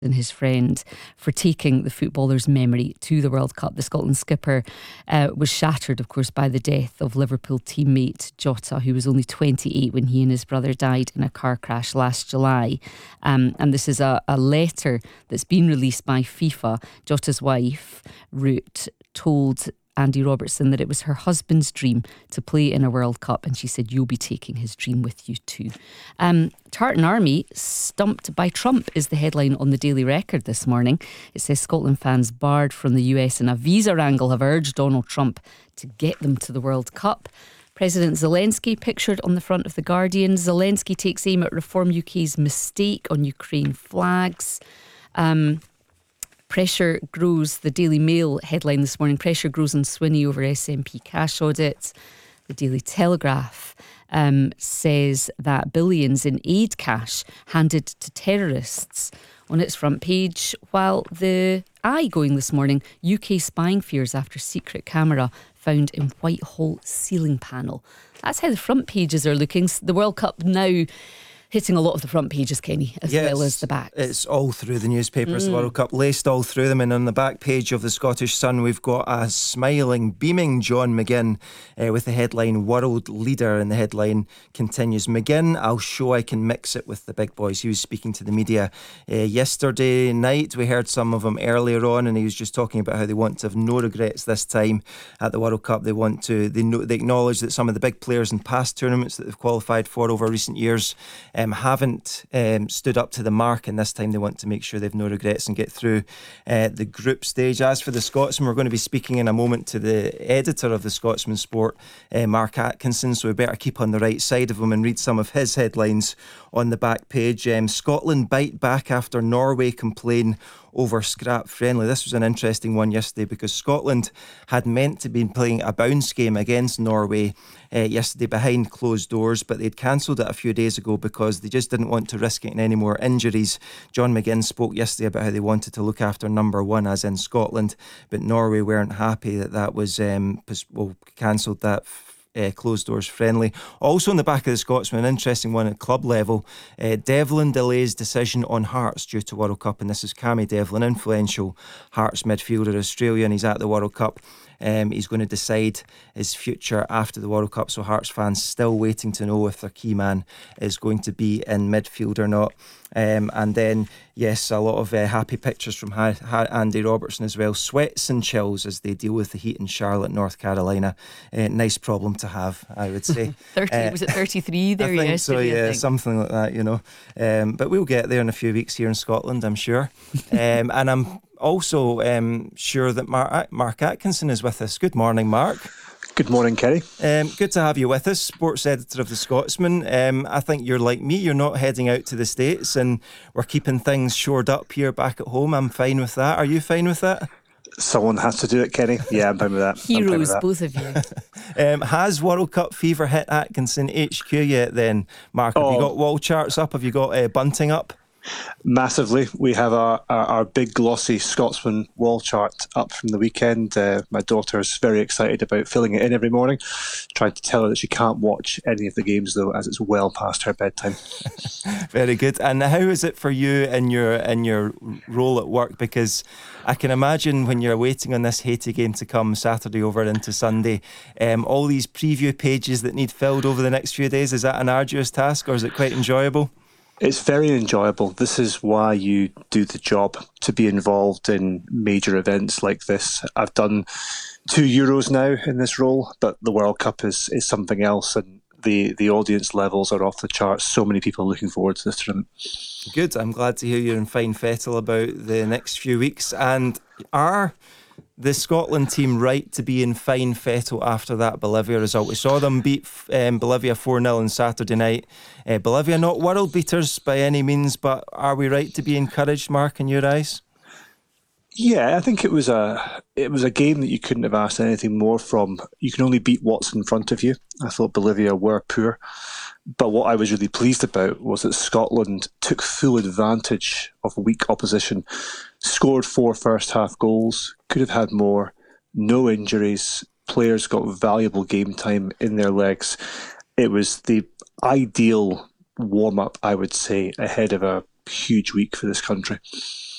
and his friend for taking the footballer's memory to the World Cup. The Scotland skipper was shattered, of course, by the death of Liverpool teammate Jota, who was only 28 when he and his brother died in a car crash last July. And this is a letter that's been released by FIFA. Jota's wife, Ruth, told Andy Robertson that it was her husband's dream to play in a World Cup, and she said, "You'll be taking his dream with you too." Tartan Army stumped by Trump is the headline on the Daily Record this morning. It says Scotland fans barred from the US in a visa wrangle have urged Donald Trump to get them to the World Cup. President Zelensky pictured on the front of The Guardian. Zelensky takes aim at Reform UK's mistake on Ukraine flags. Pressure grows, the Daily Mail headline this morning, pressure grows on Swinney over SNP cash audit. The Daily Telegraph says that billions in aid cash handed to terrorists on its front page, while the Eye going this morning, UK spying fears after secret camera found in Whitehall ceiling panel. That's how the front pages are looking. The World Cup now hitting a lot of the front pages, Kenny, as well as the back. It's all through the newspapers, the World Cup, laced all through them. And on the back page of the Scottish Sun, we've got a smiling, beaming John McGinn with the headline, World Leader. And the headline continues, McGinn, I'll show I can mix it with the big boys. He was speaking to the media yesterday night. We heard some of him earlier on, and he was just talking about how they want to have no regrets this time at the World Cup. They acknowledge that some of the big players in past tournaments that they've qualified for over recent years haven't stood up to the mark, and this time they want to make sure they've no regrets and get through the group stage. As for the Scotsman, we're going to be speaking in a moment to the editor of the Scotsman Sport, Mark Atkinson, so we better keep on the right side of him and read some of his headlines on the back page. Scotland bite back after Norway complain over scrap friendly. This was an interesting one yesterday because Scotland had meant to be playing a bounce game against Norway yesterday behind closed doors, but they'd cancelled it a few days ago because they just didn't want to risk getting any more injuries. John McGinn spoke yesterday about how they wanted to look after number one, as in Scotland, but Norway weren't happy that was cancelled that closed doors friendly. Also in the back of the Scotsman, an interesting one at club level. Devlin delays decision on Hearts due to World Cup, and this is Cammy Devlin, influential Hearts midfielder, Australian. He's at the World Cup. He's going to decide his future after the World Cup, so Hearts fans still waiting to know if their key man is going to be in midfield or not. And then, yes, a lot of happy pictures from Andy Robertson as well. Sweats and chills as they deal with the heat in Charlotte, North Carolina. Nice problem to have, I would say. Was it 33 there yesterday? So, yeah, something like that, you know. But we'll get there in a few weeks here in Scotland, I'm sure. And I'm also sure that Mark Atkinson is with us. Good morning, Mark. Good morning, Kerry. Good to have you with us, sports editor of the Scotsman. I think you're like me, you're not heading out to the States, and we're keeping things shored up here back at home. I'm fine with that. Are you fine with that? Someone has to do it, Kenny. Yeah, I'm fine with that. Heroes, both of you. Has World Cup fever hit Atkinson HQ yet then, Mark? Have you got wall charts up? Have you got bunting up? Massively. We have our big glossy Scotsman wall chart up from the weekend. My daughter's very excited about filling it in every morning, trying to tell her that she can't watch any of the games though, as it's well past her bedtime. Very good. And how is it for you in your role at work? Because I can imagine when you're waiting on this Haiti game to come Saturday over into Sunday, all these preview pages that need filled over the next few days, is that an arduous task or is it quite enjoyable? It's very enjoyable. This is why you do the job, to be involved in major events like this. I've done 2 Euros now in this role, but the World Cup is something else, and the audience levels are off the charts. So many people looking forward to this tournament. Good. I'm glad to hear you're in fine fettle about the next few weeks. And are the Scotland team right to be in fine fettle after that Bolivia result? We saw them beat Bolivia 4-0 on Saturday night. Bolivia not world beaters by any means, but are we right to be encouraged, Mark, in your eyes? Yeah, I think it was a game that you couldn't have asked anything more from. You can only beat what's in front of you. I thought Bolivia were poor. But what I was really pleased about was that Scotland took full advantage of weak opposition, scored 4 first-half goals, could have had more, no injuries, players got valuable game time in their legs. It was the ideal warm-up, I would say, ahead of a huge week for this country.